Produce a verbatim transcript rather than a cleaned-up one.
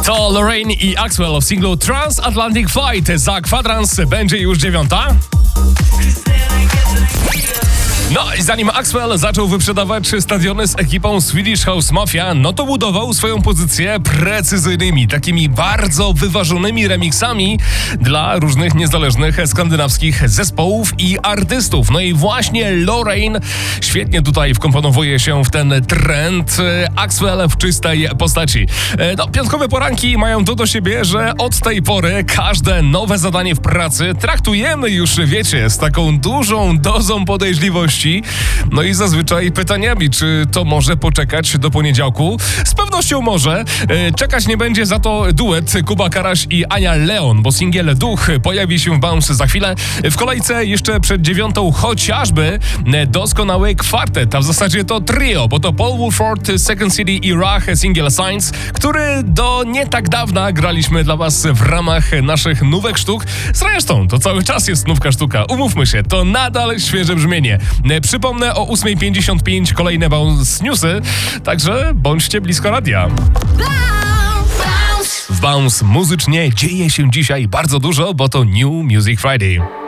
To Lorraine i Axwell w singlu Transatlantic Fight. Za kwadrans będzie już dziewiąta. No i zanim Axwell zaczął wyprzedawać stadiony z ekipą Swedish House Mafia, no to budował swoją pozycję precyzyjnymi, takimi bardzo wyważonymi remixami dla różnych niezależnych skandynawskich zespołów i artystów. No i właśnie Lorraine świetnie tutaj wkomponowuje się w ten trend. Axwell w czystej postaci. No, piątkowe poranki mają to do siebie, że od tej pory każde nowe zadanie w pracy traktujemy już, wiecie, z taką dużą dozą podejrzliwości. No i zazwyczaj pytaniami, czy to może poczekać do poniedziałku? Z pewnością może. Czekać nie będzie za to duet Kuba Karaś i Ania Leon, bo singiel Duch pojawi się w Bounce za chwilę. W kolejce jeszcze przed dziewiątą chociażby doskonały kwartet, a w zasadzie to trio, bo to Paul Woolford, Second City i Rach, singiel Signs, który do nie tak dawna graliśmy dla was w ramach naszych nówek sztuk. Zresztą to cały czas jest nówka sztuka. Umówmy się, to nadal świeże brzmienie. Przypomnę o ósma pięćdziesiąt pięć kolejne Bounce Newsy, także bądźcie blisko radia. W Bounce muzycznie dzieje się dzisiaj bardzo dużo, bo to New Music Friday.